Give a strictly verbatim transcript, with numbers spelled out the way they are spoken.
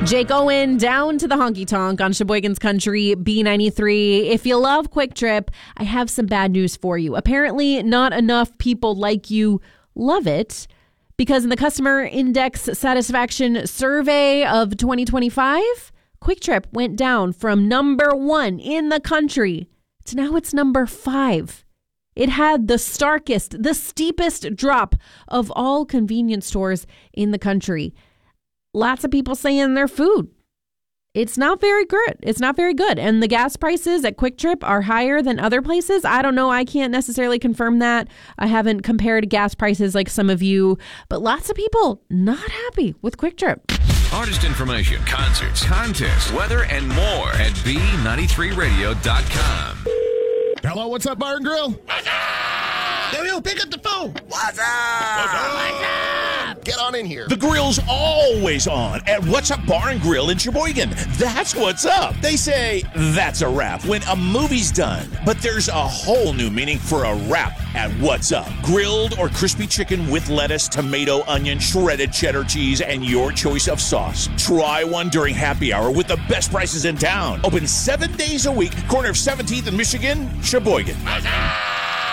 Jake Owen down to the honky tonk on Sheboygan's Country B ninety-three. If you love Quick Trip, I have some bad news for you. Apparently, not enough people like you love it because in the Customer Index Satisfaction Survey of twenty twenty-five, Quick Trip went down from number one in the country to now it's number five. It had the starkest, the steepest drop of all convenience stores in the country. Lots of people saying their food, it's not very good. It's not very good. And the gas prices at Quick Trip are higher than other places. I don't know. I can't necessarily confirm that. I haven't compared gas prices like some of you, but lots of people not happy with Quick Trip. Artist information, concerts, contests, weather, and more at B ninety-three radio dot com. Hello, what's up, Bar and Grill? What's up? Yo, yo, pick up the phone. What's up? What's up? What's up? Get on in here. The grill's always on at What's Up Bar and Grill in Sheboygan. That's what's up. They say that's a wrap when a movie's done. But there's a whole new meaning for a wrap at What's Up. Grilled or crispy chicken with lettuce, tomato, onion, shredded cheddar cheese, and your choice of sauce. Try one during happy hour with the best prices in town. Open seven days a week. Corner of seventeenth and Michigan, Sheboygan. What's up?